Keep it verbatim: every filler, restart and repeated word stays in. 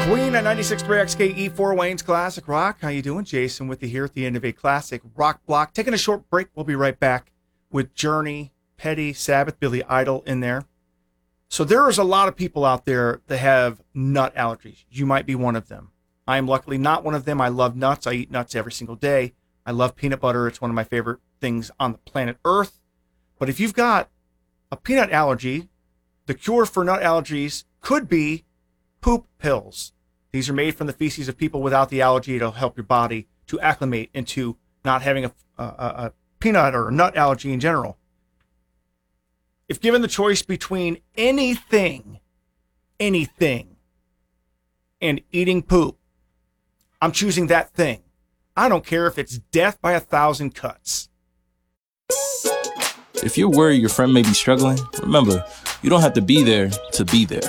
Wayne at ninety-six point three X K E four, Wayne's Classic Rock. How you doing? Jason with you here at the end of a classic rock block. Taking a short break. We'll be right back with Journey, Petty, Sabbath, Billy Idol in there. So there is a lot of people out there that have nut allergies. You might be one of them. I am luckily not one of them. I love nuts. I eat nuts every single day. I love peanut butter. It's one of my favorite things on the planet Earth. But if you've got a peanut allergy, the cure for nut allergies could be poop pills. These are made from the feces of people without the allergy. It'll help your body to acclimate into not having a, a, a peanut or a nut allergy in general. If given the choice between anything, anything, and eating poop, I'm choosing that thing. I don't care if it's death by a thousand cuts. If you're worried your friend may be struggling, remember, you don't have to be there to be there.